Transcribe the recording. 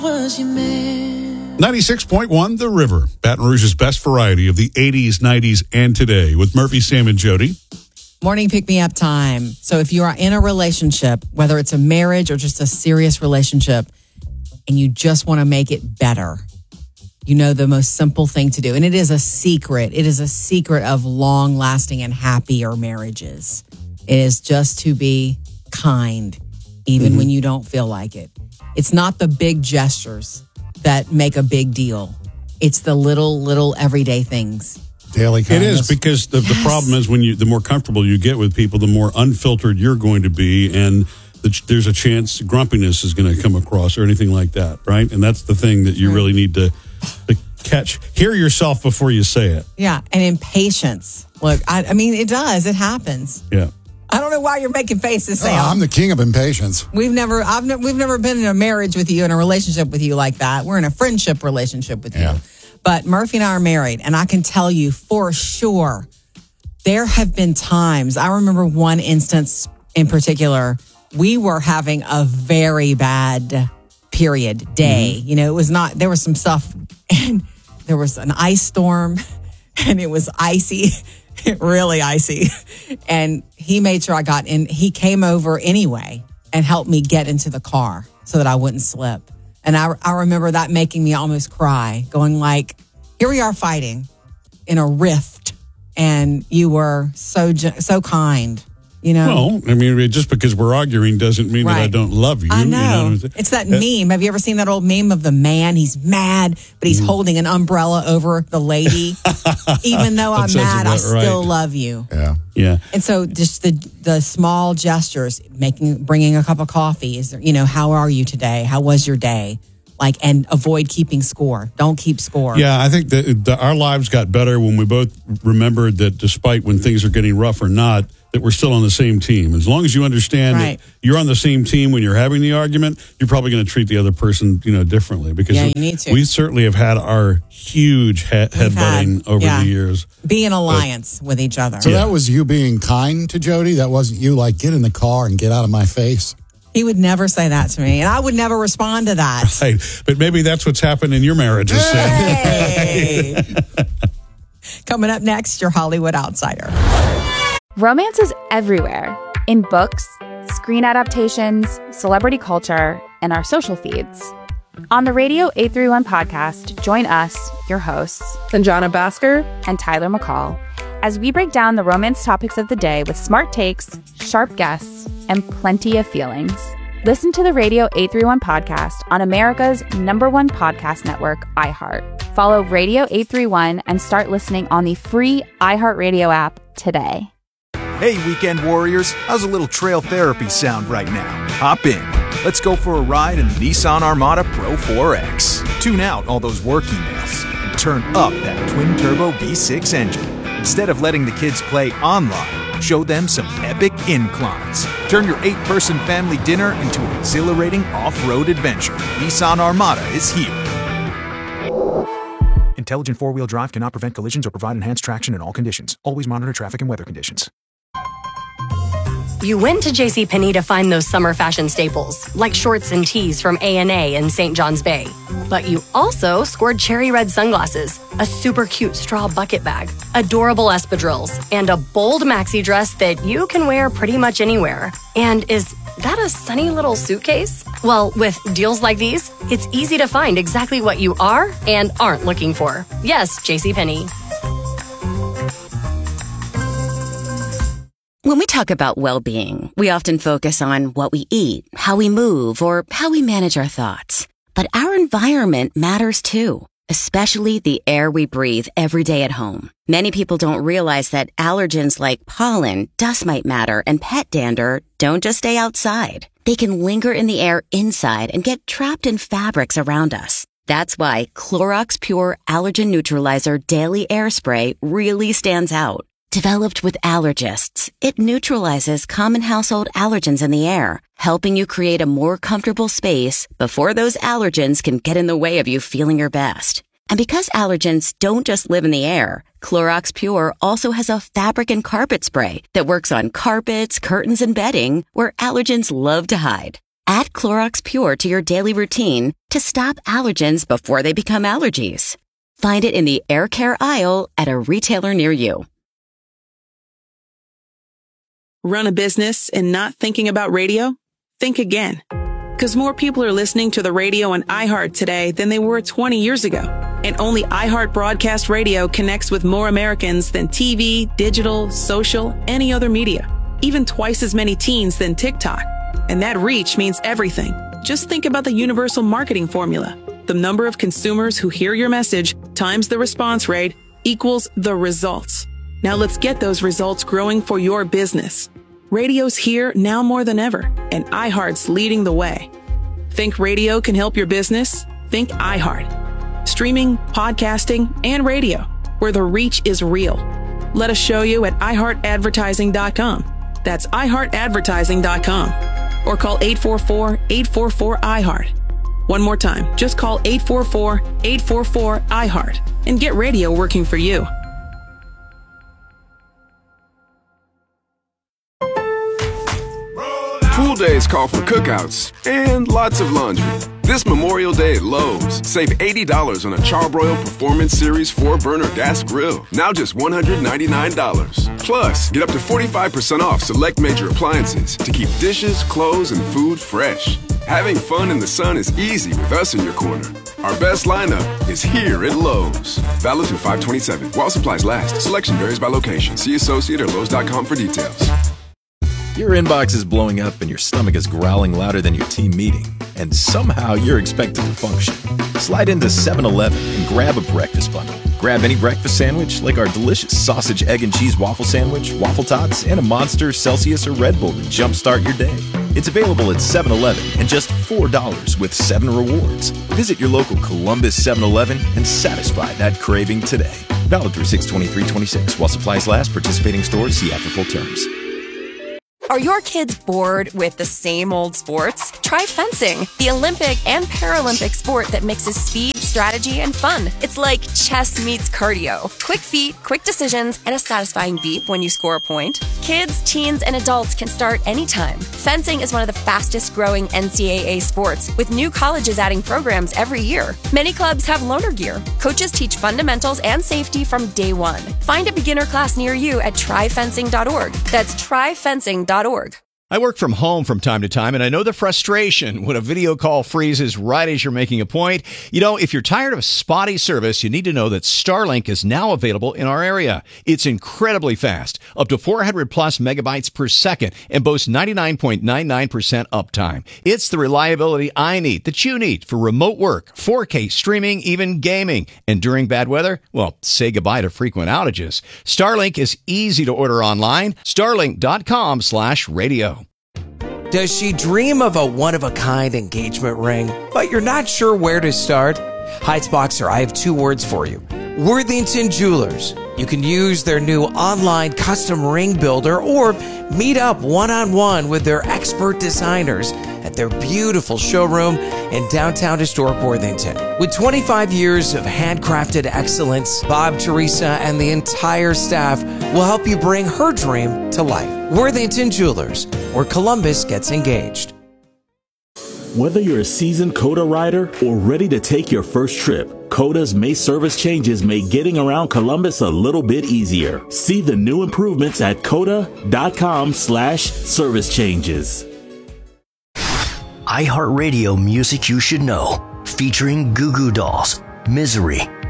Was your man. 96.1 The River, Baton Rouge's best variety of the 80s, 90s, and today with Murphy, Sam, and Jody. Morning pick-me-up time. So if you are in a relationship, whether it's a marriage or just a serious relationship, and you just want to make it better, you know the most simple thing to do. And it is a secret. It is a secret of long-lasting and happier marriages. It is just to be kind, even when you don't feel like it. It's not the big gestures that make a big deal. It's the little everyday things. Daily kindness. It is, because the problem is the more comfortable you get with people, the more unfiltered you're going to be, and there's a chance grumpiness is going to come across or anything like that, right? And that's the thing that you really need to catch. Hear yourself before you say it. Yeah, and impatience. Look, I mean, it does. It happens. Yeah. I don't know why you're making faces, Sam. I'm the king of impatience. We've never been in a marriage with you, in a relationship with you like that. We're in a friendship relationship with you. But Murphy and I are married, and I can tell you for sure, there have been times. I remember one instance in particular. We were having a very bad day. You know, it was not. There was some stuff, and there was an ice storm, and it was icy. Really icy. And he made sure I got in. He came over anyway and helped me get into the car so that I wouldn't slip. And I remember that making me almost cry, going like, here we are fighting in a rift. And you were so kind, you know? Well, I mean, just because we're arguing doesn't mean that I don't love you. I know. You know? It's that meme. Have you ever seen that old meme of the man? He's mad, but he's holding an umbrella over the lady. Even though I'm mad, I still love you. Yeah. And so just the small gestures, bringing a cup of coffee, how are you today? How was your day? And avoid keeping score. Don't keep score. Yeah, I think that our lives got better when we both remembered that despite when things are getting rough or not, that we're still on the same team. As long as you understand that you're on the same team when you're having the argument, you're probably going to treat the other person, differently. Because you need to. We certainly have had our huge headbutting over the years. Be in alliance with each other. So that was you being kind to Jody? That wasn't you get in the car and get out of my face? He would never say that to me, and I would never respond to that. Right, but maybe that's what's happened in your marriages. Hey. Coming up next, your Hollywood Outsider. Romance is everywhere, in books, screen adaptations, celebrity culture, and our social feeds. On the Radio 831 podcast, join us, your hosts, Sanjana Bhaskar and Tyler McCall, as we break down the romance topics of the day with smart takes, sharp guests, and plenty of feelings. Listen to the Radio 831 podcast on America's #1 podcast network, iHeart. Follow Radio 831 and start listening on the free iHeartRadio app today. Hey, weekend warriors, how's a little trail therapy sound right now? Hop in. Let's go for a ride in the Nissan Armada Pro 4X. Tune out all those work emails and turn up that twin-turbo V6 engine. Instead of letting the kids play online, show them some epic inclines. Turn your 8-person family dinner into an exhilarating off-road adventure. Nissan Armada is here. Intelligent four-wheel drive cannot prevent collisions or provide enhanced traction in all conditions. Always monitor traffic and weather conditions. You went to JCPenney to find those summer fashion staples, like shorts and tees from A&A in St. John's Bay. But you also scored cherry red sunglasses, a super cute straw bucket bag, adorable espadrilles, and a bold maxi dress that you can wear pretty much anywhere. And is that a sunny little suitcase? Well, with deals like these, it's easy to find exactly what you are and aren't looking for. Yes, JCPenney. When we talk about well-being, we often focus on what we eat, how we move, or how we manage our thoughts. But our environment matters too, especially the air we breathe every day at home. Many people don't realize that allergens like pollen, dust mite matter, and pet dander don't just stay outside. They can linger in the air inside and get trapped in fabrics around us. That's why Clorox Pure Allergen Neutralizer Daily Air Spray really stands out. Developed with allergists, it neutralizes common household allergens in the air, helping you create a more comfortable space before those allergens can get in the way of you feeling your best. And because allergens don't just live in the air, Clorox Pure also has a fabric and carpet spray that works on carpets, curtains, and bedding where allergens love to hide. Add Clorox Pure to your daily routine to stop allergens before they become allergies. Find it in the air care aisle at a retailer near you. Run a business and not thinking about radio? Think again. Because more people are listening to the radio on iHeart today than they were 20 years ago. And only iHeart Broadcast Radio connects with more Americans than TV, digital, social, any other media. Even twice as many teens than TikTok. And that reach means everything. Just think about the universal marketing formula. The number of consumers who hear your message times the response rate equals the results. Now let's get those results growing for your business. Radio's here now more than ever, and iHeart's leading the way. Think radio can help your business? Think iHeart. Streaming, podcasting, and radio, where the reach is real. Let us show you at iHeartAdvertising.com. That's iHeartAdvertising.com. Or call 844-844-iHeart. One more time, just call 844-844-iHeart and get radio working for you. Pool days call for cookouts and lots of laundry. This Memorial Day at Lowe's, save $80 on a Charbroil Performance Series 4-burner gas grill. Now just $199. Plus, get up to 45% off select major appliances to keep dishes, clothes, and food fresh. Having fun in the sun is easy with us in your corner. Our best lineup is here at Lowe's. Valid through 5/27. While supplies last. Selection varies by location. See associate or Lowe's.com for details. Your inbox is blowing up and your stomach is growling louder than your team meeting, and somehow you're expected to function. Slide into 7-Eleven and grab a breakfast bundle. Grab any breakfast sandwich like our delicious sausage, egg, and cheese waffle sandwich, waffle tots, and a Monster, Celsius, or Red Bull to jumpstart your day. It's available at 7-Eleven and just $4 with 7 rewards. Visit your local Columbus 7-Eleven and satisfy that craving today. Valid through 6/23/26. While supplies last, participating stores see after full terms. Are your kids bored with the same old sports? Try fencing, the Olympic and Paralympic sport that mixes speed, strategy, and fun. It's like chess meets cardio. Quick feet, quick decisions, and a satisfying beep when you score a point. Kids, teens, and adults can start anytime. Fencing is one of the fastest growing NCAA sports, with new colleges adding programs every year. Many clubs have loaner gear. Coaches teach fundamentals and safety from day one. Find a beginner class near you at tryfencing.org. That's tryfencing.org. I work from home from time to time, and I know the frustration when a video call freezes right as you're making a point. You know, if you're tired of spotty service, you need to know that Starlink is now available in our area. It's incredibly fast, up to 400 plus megabytes per second, and boasts 99.99% uptime. It's the reliability I need, that you need, for remote work, 4K streaming, even gaming. And during bad weather, well, say goodbye to frequent outages. Starlink is easy to order online. Starlink.com/radio. Does she dream of a one-of-a-kind engagement ring, but you're not sure where to start? Heights Boxer, I have 2 words for you. Worthington Jewelers. You can use their new online custom ring builder or meet up one-on-one with their expert designers at their beautiful showroom in downtown historic Worthington. With 25 years of handcrafted excellence, Bob, Teresa, and the entire staff will help you bring her dream to life. Worthington Jewelers, where Columbus gets engaged. Whether you're a seasoned COTA rider or ready to take your first trip, COTA's May service changes make getting around Columbus a little bit easier. See the new improvements at COTA.com/service changes. iHeartRadio Music You Should Know, featuring Goo Goo Dolls, Misery,